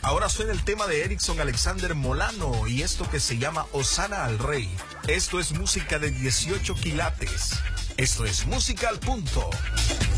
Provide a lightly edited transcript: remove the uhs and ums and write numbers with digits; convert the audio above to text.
Ahora suena el tema de Erickson Alexander Molano y esto que se llama Hosana al Rey. Esto es música de 18 quilates. Esto es Música al Punto.